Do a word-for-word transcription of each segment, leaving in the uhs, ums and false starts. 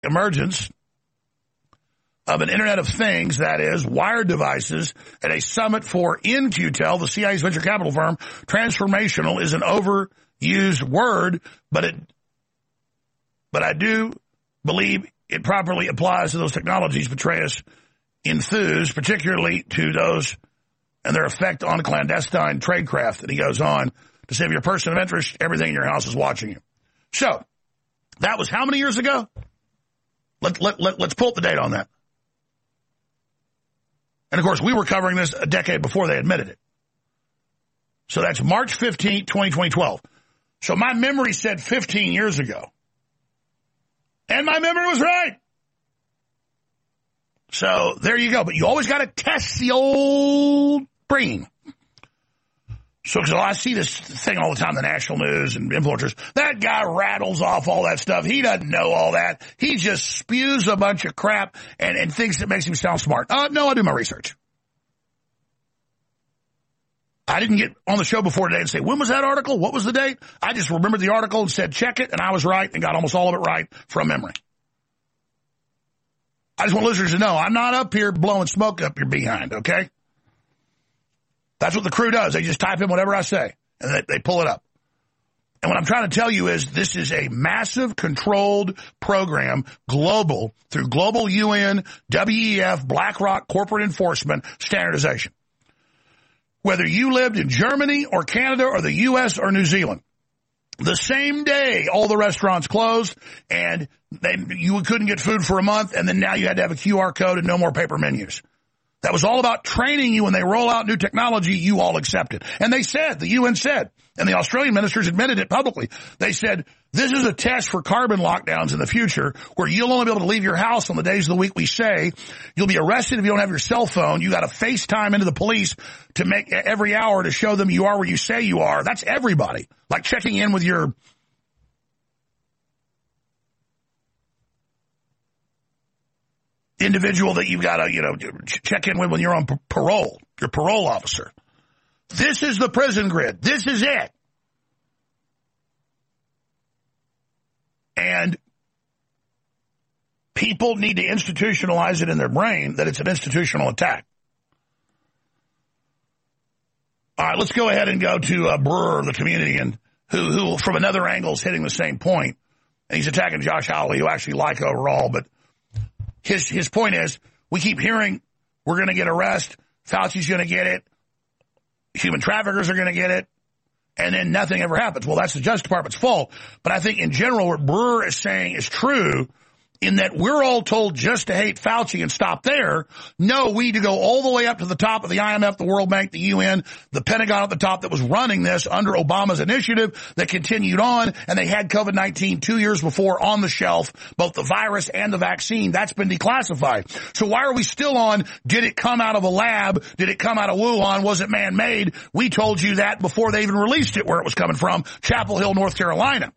emergence of an Internet of Things, that is, wired devices, at a summit for In Q Tel, the C I A's venture capital firm. Transformational is an overused word, but it, but I do believe it properly applies to those technologies Petraeus enthused, particularly to those and their effect on clandestine tradecraft. And he goes on to say, if you're a person of interest, everything in your house is watching you. So, that was how many years ago? Let, let, let, let's pull up the date on that. And, of course, we were covering this a decade before they admitted it. So that's March fifteenth, twenty twelve. So my memory said fifteen years ago. And my memory was right. So there you go. But you always got to test the old brain. So cause I see this thing all the time, the national news and influencers. That guy rattles off all that stuff. He doesn't know all that. He just spews a bunch of crap and, and thinks it makes him sound smart. Uh, no, I do my research. I didn't get on the show before today and say, when was that article? What was the date? I just remembered the article and said, check it, and I was right and got almost all of it right from memory. I just want listeners to know, I'm not up here blowing smoke up your behind, okay? That's what the crew does. They just type in whatever I say, and they, they pull it up. And what I'm trying to tell you is this is a massive controlled program, global, through global U N, W E F, BlackRock, corporate enforcement, standardization. Whether you lived in Germany or Canada or the U S or New Zealand, the same day all the restaurants closed and they, you couldn't get food for a month, and then now you had to have a Q R code and no more paper menus. That was all about training you. When they roll out new technology, you all accept it. And they said, the U N said, and the Australian ministers admitted it publicly. They said, this is a test for carbon lockdowns in the future where you'll only be able to leave your house on the days of the week we say. You'll be arrested if you don't have your cell phone. You got to FaceTime into the police to make every hour to show them you are where you say you are. That's everybody. Like checking in with your individual that you've got to, you know, check in with when you're on p- parole, your parole officer. This is the prison grid. This is it. And people need to institutionalize it in their brain that it's an institutional attack. All right, let's go ahead and go to uh, Brewer, the comedian, who, who from another angle is hitting the same point. And he's attacking Josh Hawley, who I actually like overall, but His his point is, we keep hearing we're going to get arrested, Fauci's going to get it, human traffickers are going to get it, and then nothing ever happens. Well, that's the Justice Department's fault. But I think in general what Brewer is saying is true in that we're all told just to hate Fauci and stop there. No, we need to go all the way up to the top of the I M F, the World Bank, the U N, the Pentagon at the top that was running this under Obama's initiative that continued on, and they had COVID nineteen two years before on the shelf, both the virus and the vaccine. That's been declassified. So why are we still on, did it come out of a lab? Did it come out of Wuhan? Was it man-made? We told you that before they even released it, where it was coming from, Chapel Hill, North Carolina.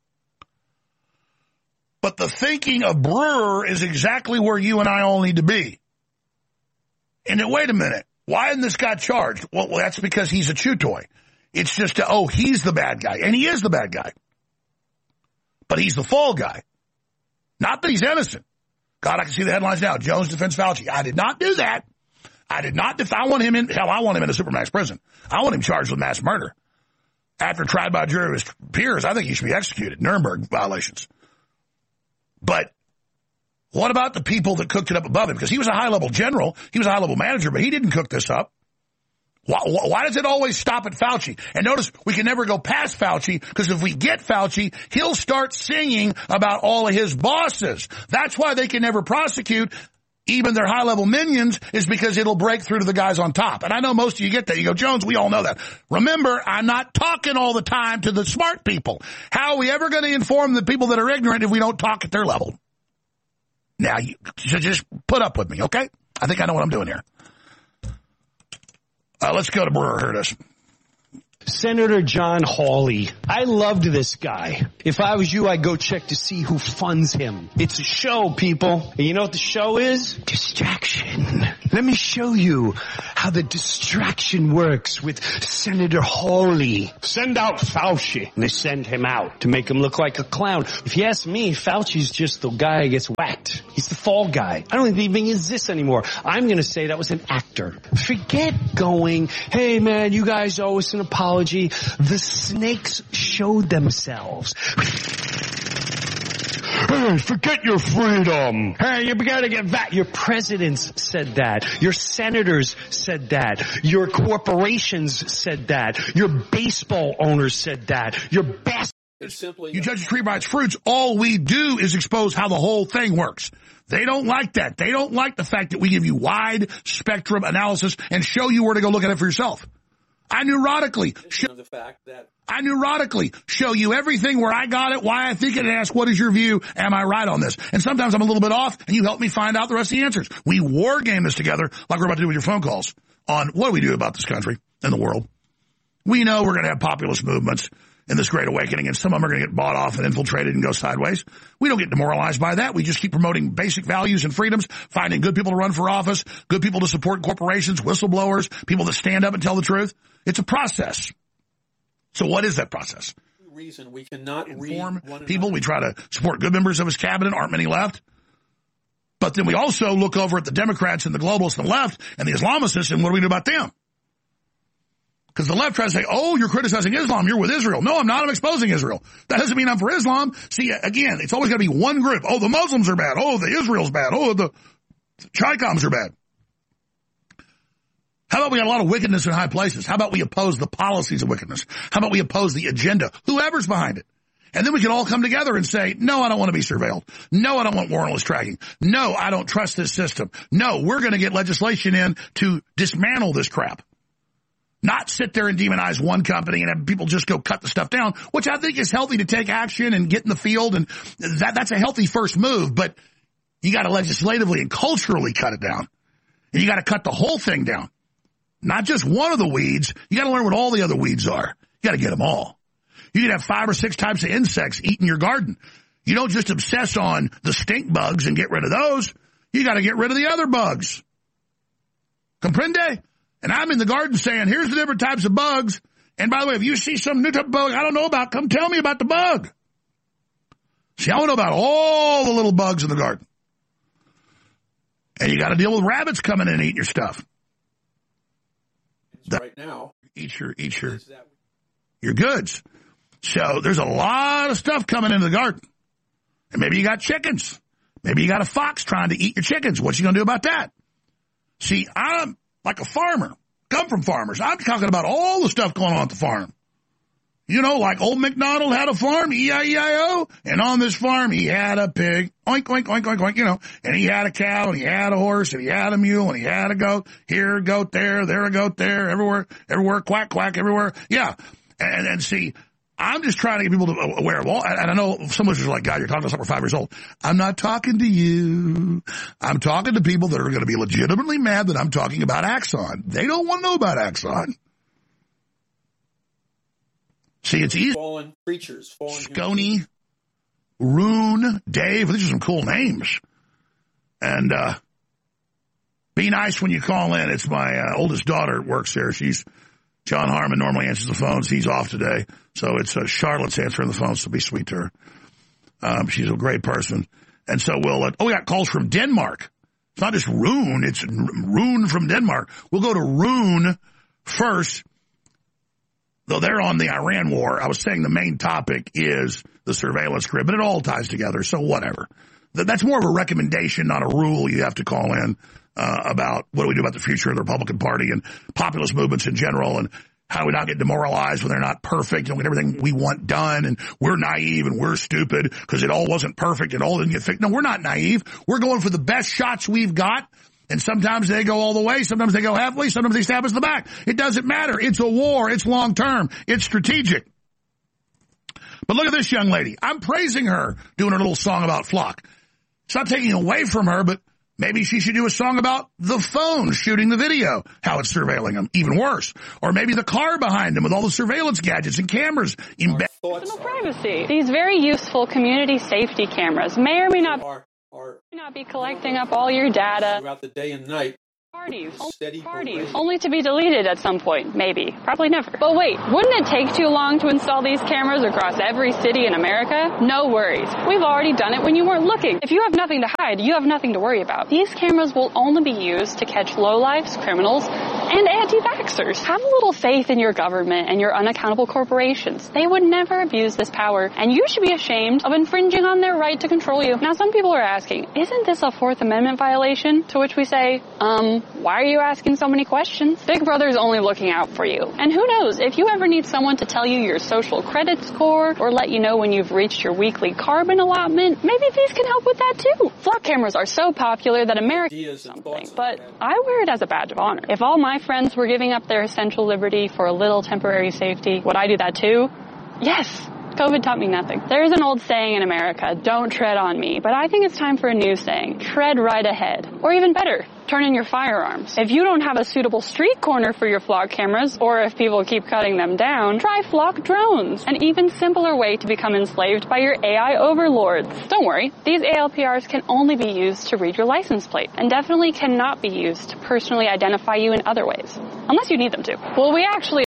But the thinking of Brewer is exactly where you and I all need to be. And then, wait a minute, why isn't this guy charged? Well, well, that's because he's a chew toy. It's just, a, oh, he's the bad guy. And he is the bad guy. But he's the fall guy. Not that he's innocent. God, I can see the headlines now. Jones defends Fauci. I did not do that. I did not def- I want him in, hell, I want him in a supermax prison. I want him charged with mass murder. After tried by a jury of his peers, I think he should be executed. Nuremberg violations. But what about the people that cooked it up above him? Because he was a high-level general. He was a high-level manager, but he didn't cook this up. Why, why does it always stop at Fauci? And notice we can never go past Fauci, because if we get Fauci, he'll start singing about all of his bosses. That's why they can never prosecute even their high-level minions, is because it'll break through to the guys on top. And I know most of you get that. You go, Jones, we all know that. Remember, I'm not talking all the time to the smart people. How are we ever going to inform the people that are ignorant if we don't talk at their level? Now, you should just put up with me, okay? I think I know what I'm doing here. Uh, let's go to Brewer. Here it is. Senator John Hawley. I loved this guy. If I was you, I'd go check to see who funds him. It's a show, people. And you know what the show is? Distraction. Let me show you how the distraction works with Senator Hawley. Send out Fauci. And they send him out to make him look like a clown. If you ask me, Fauci's just the guy who gets whacked. He's the fall guy. I don't even think he exists anymore. I'm going to say that was an actor. Forget going, hey man, you guys owe us an apology. The snakes showed themselves. Hey, forget your freedom. Hey, you gotta get back. Your presidents said that. Your senators said that. Your corporations said that. Your baseball owners said that. Your best. Simply you judge a tree by its fruits. All we do is expose how the whole thing works. They don't like that. They don't like the fact that we give you wide spectrum analysis and show you where to go look at it for yourself. I neurotically show, the fact that I neurotically show you everything where I got it, why I think it, and ask, what is your view? Am I right on this? And sometimes I'm a little bit off, and you help me find out the rest of the answers. We war game this together like we're about to do with your phone calls on what do we do about this country and the world. We know we're going to have populist movements in this great awakening, and some of them are going to get bought off and infiltrated and go sideways. We don't get demoralized by that. We just keep promoting basic values and freedoms, finding good people to run for office, good people to support corporations, whistleblowers, people that stand up and tell the truth. It's a process. So what is that process? Reason we cannot inform people. We try to support good members of his cabinet. Aren't many left. But then we also look over at the Democrats and the globalists and the left and the Islamicists, and what do we do about them? Because the left tries to say, oh, you're criticizing Islam. You're with Israel. No, I'm not. I'm exposing Israel. That doesn't mean I'm for Islam. See, again, it's always got to be one group. Oh, the Muslims are bad. Oh, the Israel's bad. Oh, the Chicoms are bad. How about we got a lot of wickedness in high places? How about we oppose the policies of wickedness? How about we oppose the agenda? Whoever's behind it. And then we can all come together and say, no, I don't want to be surveilled. No, I don't want warrantless tracking. No, I don't trust this system. No, we're going to get legislation in to dismantle this crap. Not sit there and demonize one company and have people just go cut the stuff down, which I think is healthy to take action and get in the field. And that that's a healthy first move. But you got to legislatively and culturally cut it down. And you got to cut the whole thing down. Not just one of the weeds. You got to learn what all the other weeds are. You got to get them all. You can have five or six types of insects eating your garden. You don't just obsess on the stink bugs and get rid of those. You got to get rid of the other bugs. Comprende? And I'm in the garden saying, here's the different types of bugs. And by the way, if you see some new type of bug I don't know about, come tell me about the bug. See, I want to know about all the little bugs in the garden. And you got to deal with rabbits coming in and eating your stuff. Right now, eat your, eat your, your goods. So there's a lot of stuff coming into the garden. And maybe you got chickens. Maybe you got a fox trying to eat your chickens. What you going to do about that? See, I'm like a farmer. Come from farmers. I'm talking about all the stuff going on at the farm. You know, like old MacDonald had a farm, E I E I O, and on this farm he had a pig, oink, oink, oink, oink, oink, you know, and he had a cow, and he had a horse, and he had a mule, and he had a goat, here a goat there, there a goat there, everywhere, everywhere, quack, quack, everywhere. Yeah. And, and see, I'm just trying to get people to aware of all, and I know some of you are like, God, you're talking to someone five years old. I'm not talking to you. I'm talking to people that are going to be legitimately mad that I'm talking about Axon. They don't want to know about Axon. See, it's easy. Fallen creatures, fallen Scony, Rune, Dave. These are some cool names. And uh, be nice when you call in. It's my uh, oldest daughter works there. She's John Harmon normally answers the phones. He's off today. So it's uh, Charlotte's answering the phones, so be sweet to her. Um, she's a great person. And so we'll, uh, oh, we got calls from Denmark. It's not just Rune. It's Rune from Denmark. We'll go to Rune first. Though they're on the Iran war, I was saying the main topic is the surveillance grid, but it all ties together, so whatever. That's more of a recommendation, not a rule you have to call in uh, about what do we do about the future of the Republican Party and populist movements in general, and how do we not get demoralized when they're not perfect and we get everything we want done, and we're naive and we're stupid because it all wasn't perfect, it all didn't get fixed. No, we're not naive. We're going for the best shots we've got. And sometimes they go all the way, sometimes they go halfway, sometimes they stab us in the back. It doesn't matter. It's a war. It's long term. It's strategic. But look at this young lady. I'm praising her doing her little song about Flock. It's not taking away from her, but maybe she should do a song about the phone shooting the video, how it's surveilling them, even worse. Or maybe the car behind them with all the surveillance gadgets and cameras embedded. Personal privacy. These very useful community safety cameras may or may not... Are, are not be collecting up all your data throughout the day and night. Parties. Steady Parties. parade. Only to be deleted at some point, maybe. Probably never. But wait, wouldn't it take too long to install these cameras across every city in America? No worries. We've already done it when you weren't looking. If you have nothing to hide, you have nothing to worry about. These cameras will only be used to catch lowlifes, criminals, and anti-vaxxers. Have a little faith in your government and your unaccountable corporations. They would never abuse this power, and you should be ashamed of infringing on their right to control you. Now, some people are asking, isn't this a Fourth Amendment violation? To which we say, um, why are you asking so many questions? Big Brother's only looking out for you. And who knows, if you ever need someone to tell you your social credit score or let you know when you've reached your weekly carbon allotment, maybe these can help with that too. Flock cameras are so popular that America is something, but I wear it as a badge of honor. If all my friends were giving up their essential liberty for a little temporary safety, would I do that too? Yes. COVID taught me nothing. There's an old saying in America, don't tread on me, but I think it's time for a new saying, tread right ahead. Or even better, turn in your firearms. If you don't have a suitable street corner for your flock cameras, or if people keep cutting them down, try flock drones, an even simpler way to become enslaved by your A I overlords. Don't worry, these A L P Rs can only be used to read your license plate, and definitely cannot be used to personally identify you in other ways, unless you need them to. Well, we actually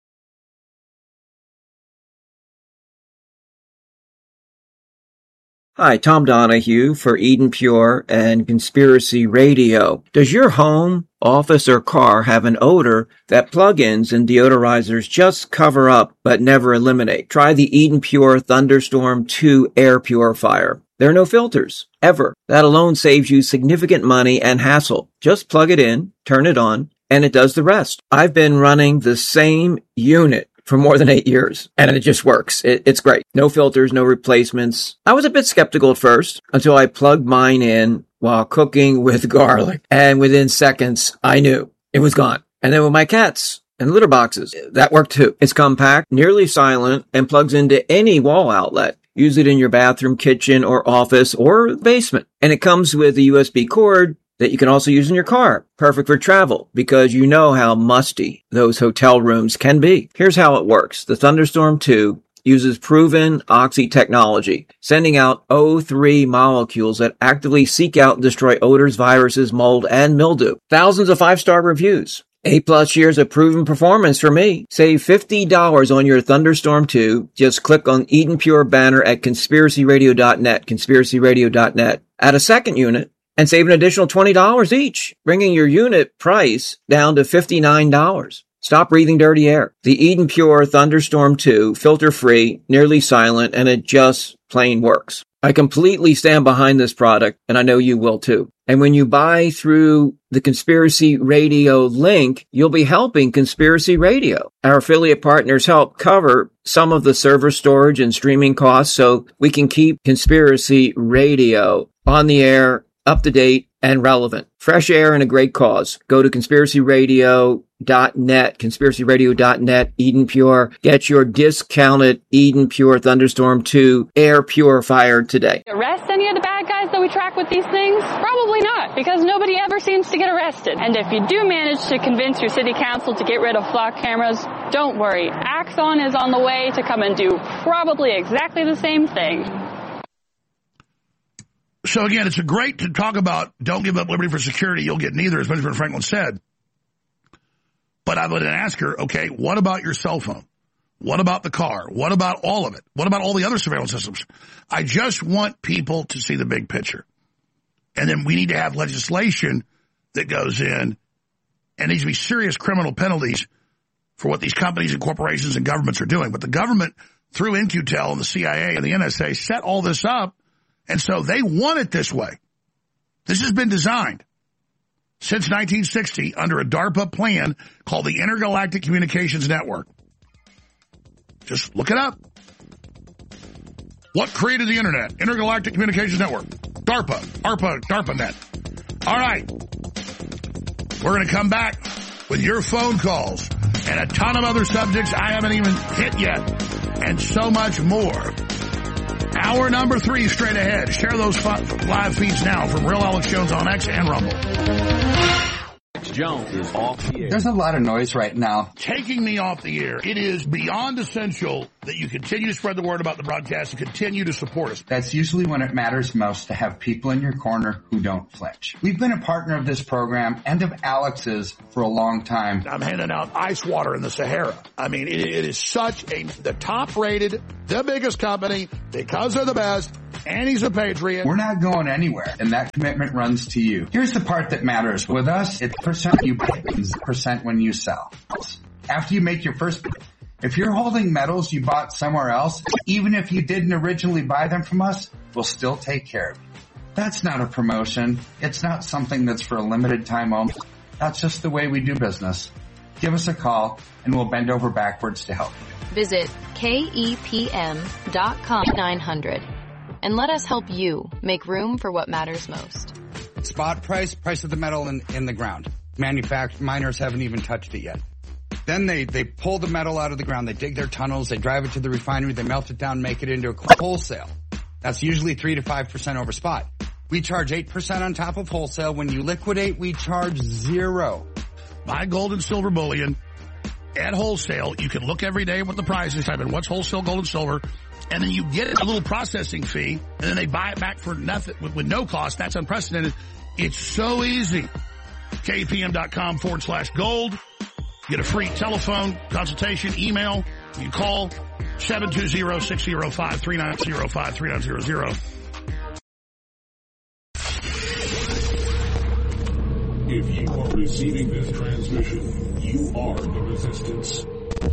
Hi, Tom Donahue for Eden Pure and Conspiracy Radio. Does your home, office, or car have an odor that plug-ins and deodorizers just cover up but never eliminate? Try the Eden Pure Thunderstorm two air purifier. There are no filters, ever. That alone saves you significant money and hassle. Just plug it in, turn it on, and it does the rest. I've been running the same unit for more than eight years, and it just works. It, it's great. No filters, no replacements. I was a bit skeptical at first until I plugged mine in while cooking with garlic, and within seconds, I knew it was gone. And then with my cats and litter boxes, that worked too. It's compact, nearly silent, and plugs into any wall outlet. Use it in your bathroom, kitchen, or office, or basement. And it comes with a U S B cord that you can also use in your car. Perfect for travel, because you know how musty those hotel rooms can be. Here's how it works. The Thunderstorm two uses proven oxy technology, sending out O three molecules that actively seek out and destroy odors, viruses, mold, and mildew. Thousands of five-star reviews. Eight plus years of proven performance for me. Save fifty dollars on your Thunderstorm two. Just click on Eden Pure banner at conspiracy radio dot net, conspiracy radio dot net. Add a second unit and save an additional twenty dollars each, bringing your unit price down to fifty-nine dollars. Stop breathing dirty air. The Eden Pure Thunderstorm two, filter-free, nearly silent, and it just plain works. I completely stand behind this product, and I know you will too. And when you buy through the Conspiracy Radio link, you'll be helping Conspiracy Radio. Our affiliate partners help cover some of the server storage and streaming costs so we can keep Conspiracy Radio on the air, up to date, and relevant. Fresh air and a great cause. Go to conspiracy radio dot net, conspiracy radio dot net, Eden Pure. Get your discounted Eden Pure Thunderstorm two air purifier today. arrest any of the bad guys that we track with these things? Probably not, because nobody ever seems to get arrested. And if you do manage to convince your city council to get rid of flock cameras, don't worry. Axon is on the way to come and do probably exactly the same thing. So again, it's a great to talk about don't give up liberty for security. You'll get neither, as Benjamin Franklin said. But I would ask her, okay, what about your cell phone? What about the car? What about all of it? What about all the other surveillance systems? I just want people to see the big picture. And then we need to have legislation that goes in, and needs to be serious criminal penalties for what these companies and corporations and governments are doing. But the government, through N Q T E L and the C I A and the N S A, set all this up. And so they want it this way. This has been designed since nineteen sixty under a DARPA plan called the Intergalactic Communications Network. Just look it up. What created the Internet? Intergalactic Communications Network. DARPA. ARPA. DARPANet. All right. We're going to come back with your phone calls and a ton of other subjects I haven't even hit yet, and so much more. Hour number three straight ahead. Share those live feeds now from Real Alex Jones on X and Rumble. Jones is off the air. There's a lot of noise right now. Taking me off the air. It is beyond essential that you continue to spread the word about the broadcast and continue to support us. That's usually when it matters most to have people in your corner who don't flinch. We've been a partner of this program and of Alex's for a long time. I'm handing out ice water in the Sahara. I mean, it, it is such a, the top rated, the biggest company because they're the best. And he's a patriot. We're not going anywhere, and that commitment runs to you. Here's the part that matters. With us, it's percent you pay, percent when you sell. After you make your first, if you're holding metals you bought somewhere else, even if you didn't originally buy them from us, we'll still take care of you. That's not a promotion. It's not something that's for a limited time only. That's just the way we do business. Give us a call, and we'll bend over backwards to help you. Visit K E P M dot com nine hundred. And let us help you make room for what matters most. Spot price, price of the metal in, in the ground. Manufact miners haven't even touched it yet. Then they, they pull the metal out of the ground, they dig their tunnels, they drive it to the refinery, they melt it down, make it into a wholesale. That's usually three to five percent over spot. We charge eight percent on top of wholesale. When you liquidate, we charge zero. Buy gold and silver bullion at wholesale. You can look every day what the price is, type in what's wholesale gold and silver. And then you get a little processing fee, and then they buy it back for nothing with, with no cost. That's unprecedented. It's so easy. K P M dot com forward slash gold. Get a free telephone consultation, email. You can call seven two zero, six zero five, three nine zero five, three nine zero zero. If you are receiving this transmission, you are the resistance.